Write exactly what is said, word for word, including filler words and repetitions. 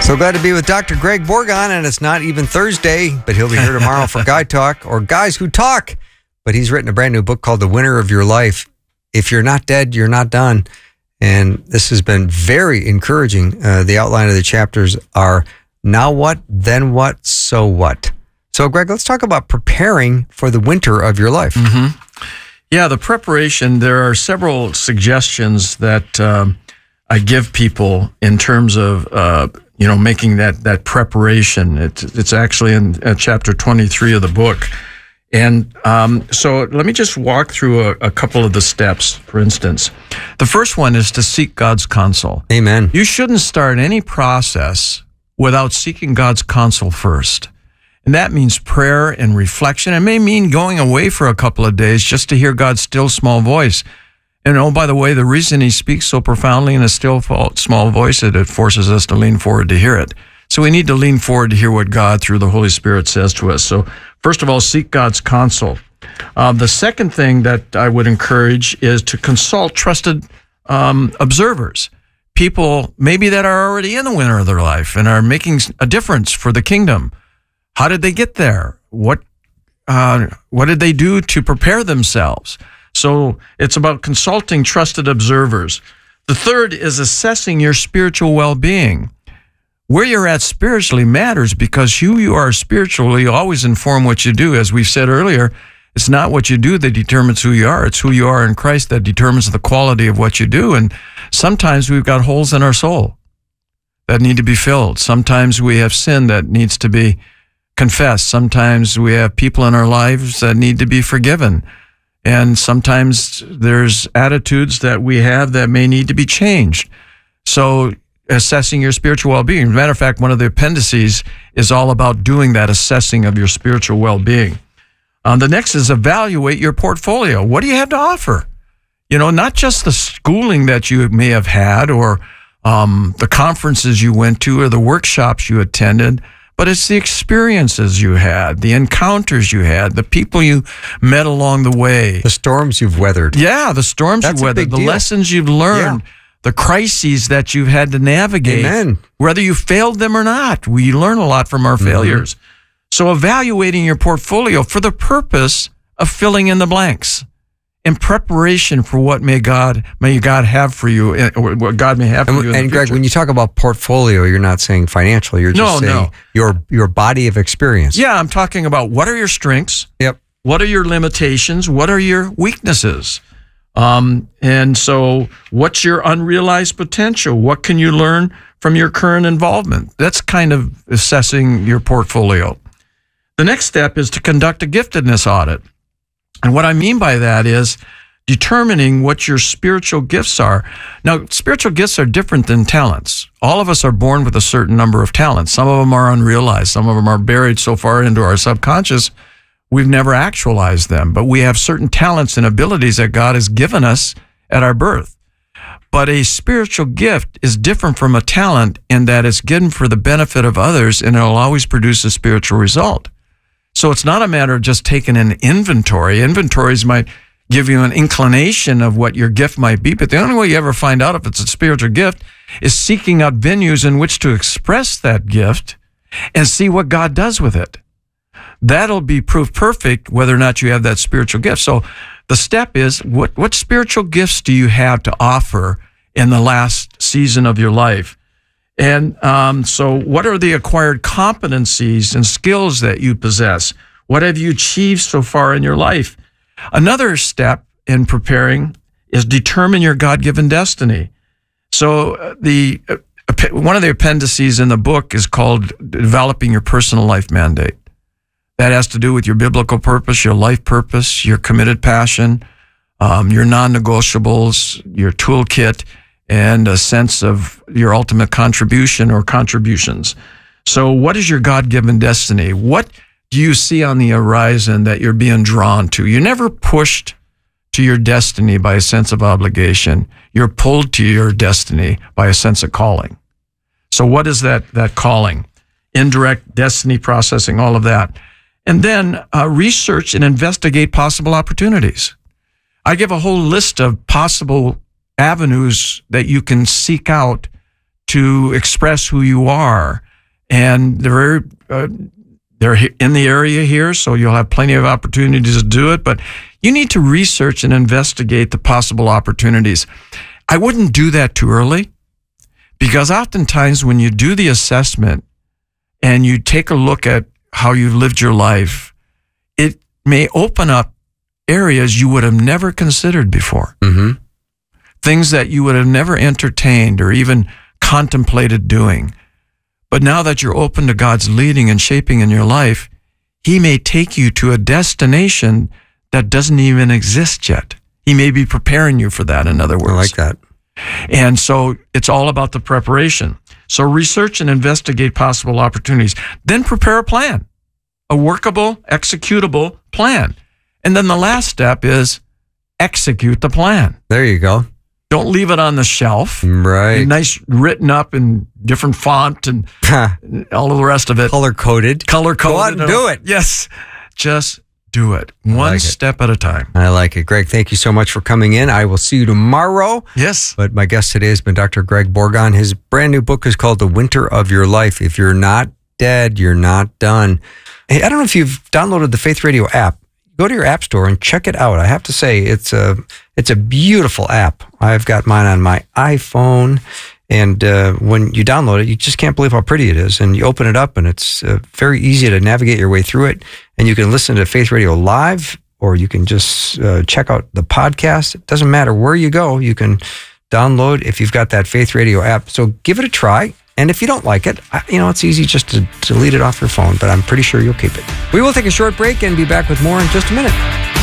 So glad to be with Doctor Greg Borgon, and it's not even Thursday, but he'll be here tomorrow for Guy Talk, or Guys Who Talk. But he's written a brand new book called The Winner of Your Life. If you're not dead, you're not done. And this has been very encouraging. Uh, the outline of the chapters are now what, then what, so what. So, Greg, let's talk about preparing for the winter of your life. Mm-hmm. Yeah, the preparation, there are several suggestions that um, I give people in terms of, uh, you know, making that, that preparation. It's, it's actually in uh, chapter twenty-three of the book. And um, so let me just walk through a, a couple of the steps, for instance. The first one is to seek God's counsel. Amen. You shouldn't start any process without seeking God's counsel first. And that means prayer and reflection. It may mean going away for a couple of days just to hear God's still small voice. And oh, by the way, the reason he speaks so profoundly in a still small voice is it forces us to lean forward to hear it. So we need to lean forward to hear what God through the Holy Spirit says to us. So first of all, seek God's counsel. Uh, the second thing that I would encourage is to consult trusted um, observers. People maybe that are already in the winter of their life and are making a difference for the kingdom. How did they get there? What uh, what did they do to prepare themselves? So it's about consulting trusted observers. The third is assessing your spiritual well-being. Where you're at spiritually matters because who you are spiritually always inform what you do. As we've said earlier, it's not what you do that determines who you are. It's who you are in Christ that determines the quality of what you do. And sometimes we've got holes in our soul that need to be filled. Sometimes we have sin that needs to be confessed. Sometimes we have people in our lives that need to be forgiven. And sometimes there's attitudes that we have that may need to be changed. So assessing your spiritual well-being. As a matter of fact, one of the appendices is all about doing that assessing of your spiritual well-being. Um, the next is evaluate your portfolio. What do you have to offer? You know, not just the schooling that you may have had or um, the conferences you went to or the workshops you attended, but it's the experiences you had, the encounters you had, the people you met along the way. The storms you've weathered. Yeah, the storms That's you've weathered, the deal. lessons you've learned, yeah. the crises that you've had to navigate. Amen. Whether you failed them or not, we learn a lot from our mm-hmm. failures. So evaluating your portfolio for the purpose of filling in the blanks in preparation for what may God may God have for you, or what God may have for and, you in and the Greg, future. when you talk about portfolio, you're not saying financial. You're just no, saying no. your your body of experience. Yeah, I'm talking about what are your strengths? Yep. What are your limitations? What are your weaknesses? Um, and so what's your unrealized potential? What can you learn from your current involvement? That's kind of assessing your portfolio. The next step is to conduct a giftedness audit. And what I mean by that is determining what your spiritual gifts are. Now, spiritual gifts are different than talents. All of us are born with a certain number of talents. Some of them are unrealized. Some of them are buried so far into our subconscious, we've never actualized them. But we have certain talents and abilities that God has given us at our birth. But a spiritual gift is different from a talent in that it's given for the benefit of others, and it'll always produce a spiritual result. So it's not a matter of just taking an inventory. Inventories might give you an inclination of what your gift might be, but the only way you ever find out if it's a spiritual gift is seeking out venues in which to express that gift and see what God does with it. That'll be proof perfect whether or not you have that spiritual gift. So the step is, what, what spiritual gifts do you have to offer in the last season of your life? And um, so what are the acquired competencies and skills that you possess? What have you achieved so far in your life? Another step in preparing is determine your God-given destiny. So uh, the uh, one of the appendices in the book is called Developing Your Personal Life Mandate. That has to do with your biblical purpose, your life purpose, your committed passion, um, your non-negotiables, your toolkit, and a sense of your ultimate contribution or contributions. So what is your God-given destiny? What do you see on the horizon that you're being drawn to? You're never pushed to your destiny by a sense of obligation. You're pulled to your destiny by a sense of calling. So what is that, that calling? Indirect destiny processing, all of that. And then uh, research and investigate possible opportunities. I give a whole list of possible avenues that you can seek out to express who you are. And they're very, uh, they're in the area here, so you'll have plenty of opportunities to do it. But you need to research and investigate the possible opportunities. I wouldn't do that too early, because oftentimes when you do the assessment and you take a look at how you've lived your life, it may open up areas you would have never considered before. Mm-hmm. Things that you would have never entertained or even contemplated doing. But now that you're open to God's leading and shaping in your life, He may take you to a destination that doesn't even exist yet. He may be preparing you for that, in other words. I like that. And so it's all about the preparation. So research and investigate possible opportunities. Then prepare a plan, a workable, executable plan. And then the last step is execute the plan. There you go. Don't leave it on the shelf. Right. Nice written up in different font and all of the rest of it. Color coded. Color coded. Go out and do it. Yes. Just do it. One like step at a time. I like it. Greg, thank you so much for coming in. I will see you tomorrow. Yes. But my guest today has been Doctor Greg Bourgond. His brand new book is called The Winter of Your Life. If you're not dead, you're not done. Hey, I don't know if you've downloaded the Faith Radio app. Go to your app store and check it out. I have to say, it's a it's a beautiful app. I've got mine on my iPhone, and uh, when you download it, you just can't believe how pretty it is. And you open it up, and it's uh, very easy to navigate your way through it. And you can listen to Faith Radio live, or you can just uh, check out the podcast. It doesn't matter where you go. You can download if you've got that Faith Radio app. So give it a try. And if you don't like it, you know, it's easy just to delete it off your phone, but I'm pretty sure you'll keep it. We will take a short break and be back with more in just a minute.